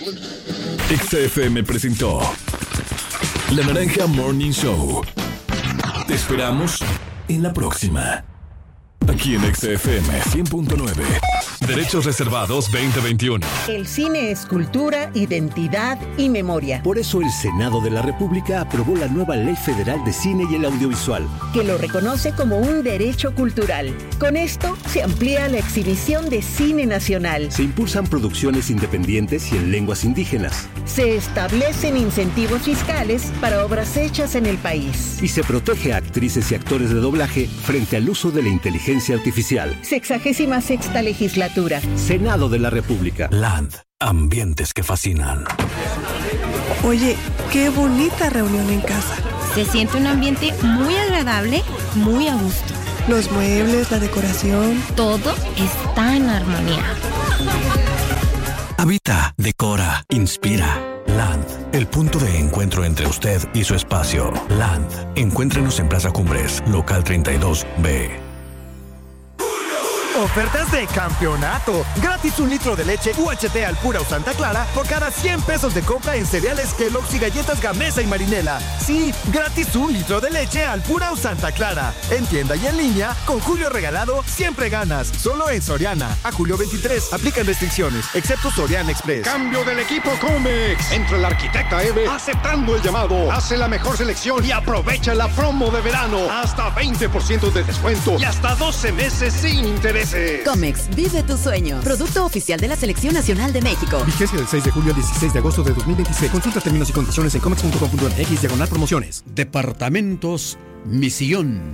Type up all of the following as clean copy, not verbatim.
XFM presentó La Naranja Morning Show. Te esperamos en la próxima. Aquí en XFM 100.9. Derechos reservados 2021. El cine es cultura, identidad y memoria. Por eso el Senado de la República aprobó la nueva Ley Federal de Cine y el Audiovisual, que lo reconoce como un derecho cultural. Con esto se amplía la exhibición de cine nacional. Se impulsan producciones independientes y en lenguas indígenas. Se establecen incentivos fiscales para obras hechas en el país. Y se protege a actrices y actores de doblaje frente al uso de la inteligencia artificial. 66ª legislatura. Senado de la República. LAND. Ambientes que fascinan. Oye, qué bonita reunión en casa. Se siente un ambiente muy agradable, muy a gusto. Los muebles, la decoración. Todo está en armonía. Habita, decora, inspira. LAND, el punto de encuentro entre usted y su espacio. LAND. Encuéntrenos en Plaza Cumbres, local 32B. Ofertas de campeonato. Gratis 1 litro de leche UHT Alpura o Santa Clara por cada 100 pesos de compra en cereales Kellogg's y galletas Gamesa y Marinela. Sí, gratis 1 litro de leche Alpura o Santa Clara. En tienda y en línea, con Julio Regalado, siempre ganas. Solo en Soriana. A julio 23. Aplican restricciones, excepto Soriana Express. Cambio del equipo Comex. Entra el arquitecta Eve aceptando el llamado. Hace la mejor selección y aprovecha la promo de verano. Hasta 20% de descuento y hasta 12 meses sin interés. Comex, vive tu sueño. Producto oficial de la Selección Nacional de México. Vigencia del 6 de julio al 16 de agosto de 2026. Consulta términos y condiciones en comex.com.mx/promociones. Departamentos Misión.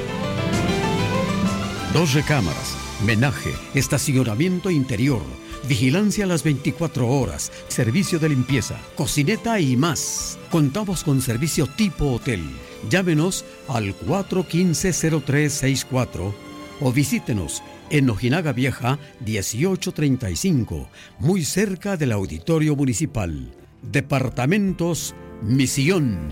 2 recámaras, menaje, estacionamiento interior, vigilancia a las 24 horas, servicio de limpieza, cocineta y más. Contamos con servicio tipo hotel. Llámenos al 415-0364 o visítenos en Ojinaga Vieja 1835, muy cerca del Auditorio Municipal. Departamentos Misión.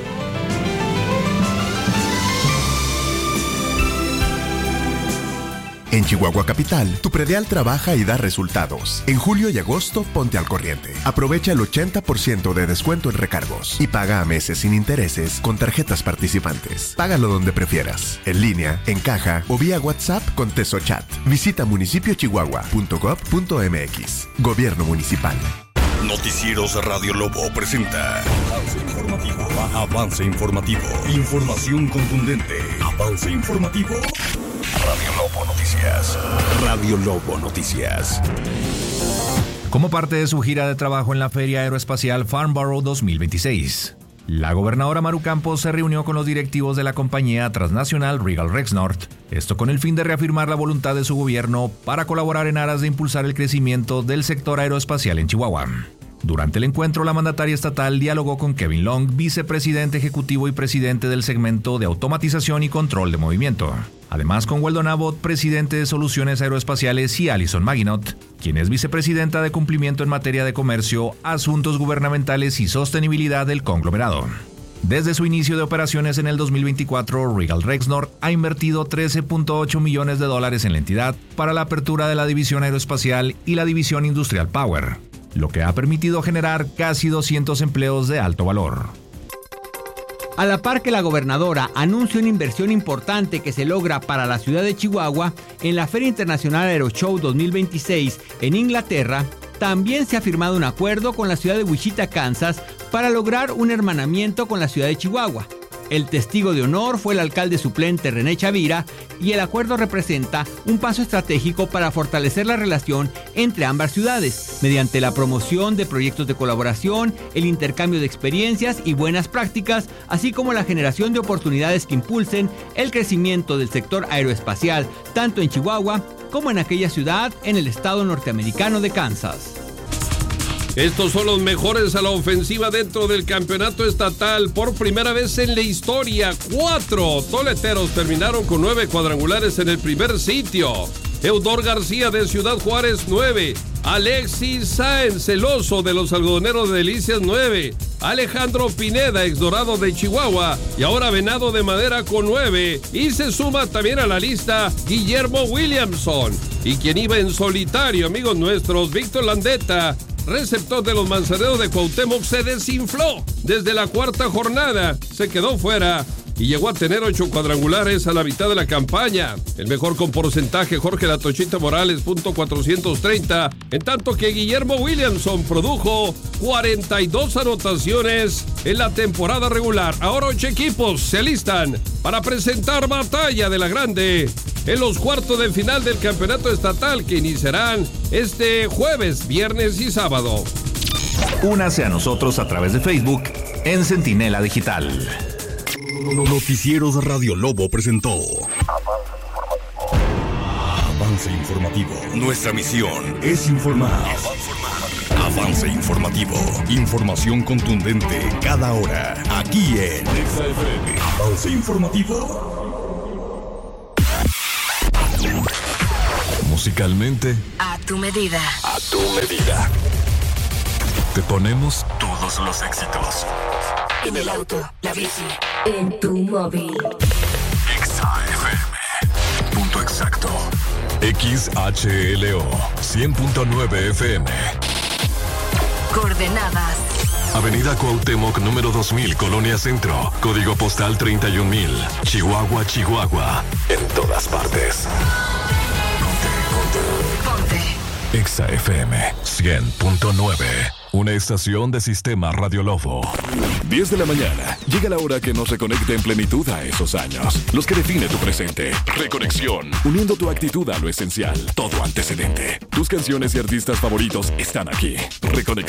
En Chihuahua Capital, tu predial trabaja y da resultados. En julio y agosto, ponte al corriente. Aprovecha el 80% de descuento en recargos y paga a meses sin intereses con tarjetas participantes. Págalo donde prefieras, en línea, en caja o vía WhatsApp con TesoChat. Visita municipiochihuahua.gov.mx. Gobierno Municipal. Noticieros Radio Lobo presenta Avance informativo. Información contundente. Avance informativo. Radio Lobo Noticias. Radio Lobo Noticias. Como parte de su gira de trabajo en la Feria Aeroespacial Farnborough 2026, la gobernadora Maru Campos se reunió con los directivos de la compañía transnacional Regal Rexnord, esto con el fin de reafirmar la voluntad de su gobierno para colaborar en aras de impulsar el crecimiento del sector aeroespacial en Chihuahua. Durante el encuentro, la mandataria estatal dialogó con Kevin Long, vicepresidente ejecutivo y presidente del segmento de automatización y control de movimiento. Además, con Weldon Abbott, presidente de Soluciones Aeroespaciales, y Alison Maginot, quien es vicepresidenta de cumplimiento en materia de comercio, asuntos gubernamentales y sostenibilidad del conglomerado. Desde su inicio de operaciones en el 2024, Regal Rexnord ha invertido $13.8 millones en la entidad para la apertura de la división aeroespacial y la división industrial Power, lo que ha permitido generar casi 200 empleos de alto valor. A la par que la gobernadora anuncia una inversión importante que se logra para la ciudad de Chihuahua en la Feria Internacional Aeroshow 2026 en Inglaterra, también se ha firmado un acuerdo con la ciudad de Wichita, Kansas, para lograr un hermanamiento con la ciudad de Chihuahua. El testigo de honor fue el alcalde suplente René Chavira y el acuerdo representa un paso estratégico para fortalecer la relación entre ambas ciudades, mediante la promoción de proyectos de colaboración, el intercambio de experiencias y buenas prácticas, así como la generación de oportunidades que impulsen el crecimiento del sector aeroespacial, tanto en Chihuahua como en aquella ciudad en el estado norteamericano de Kansas. Estos son los mejores a la ofensiva dentro del campeonato estatal. Por primera vez en la historia, 4 toleteros terminaron con 9 cuadrangulares en el primer sitio. Eudor García de Ciudad Juárez, 9. Alexis Sáenz, celoso de los algodoneros de Delicias, 9. Alejandro Pineda, ex Dorado de Chihuahua, y ahora Venado de Madera con 9. Y se suma también a la lista Guillermo Williamson. Y quien iba en solitario, amigos nuestros, Víctor Landeta, receptor de los Manzaneros de Cuauhtémoc, se desinfló. Desde la cuarta jornada se quedó fuera y llegó a tener 8 cuadrangulares a la mitad de la campaña. El mejor con porcentaje, Jorge La Tochita Morales, .430, en tanto que Guillermo Williamson produjo 42 anotaciones en la temporada regular. Ahora 8 equipos se alistan para presentar batalla de la grande en los cuartos de final del campeonato estatal que iniciarán este jueves, viernes y sábado. Únase a nosotros a través de Facebook en Centinela Digital. Noticieros Radio Lobo presentó Avance Informativo. Nuestra misión es informar. Avance Informativo. Información contundente cada hora. Aquí en Avance Informativo. Musicalmente, a tu medida. A tu medida. Te ponemos todos los éxitos. En el auto, la bici, en tu móvil. XAFM. Punto exacto. XHLO 100.9 FM. Coordenadas. Avenida Cuauhtémoc, número 2000, Colonia Centro. Código postal 31000. Chihuahua, Chihuahua. En todas partes. Ponte. XAFM 100.9. Una estación de Sistema Radio Lobo. 10 de la mañana. Llega la hora que nos reconecte en plenitud a esos años. Los que define tu presente. Reconexión. Uniendo tu actitud a lo esencial. Todo antecedente. Tus canciones y artistas favoritos están aquí. Reconexión.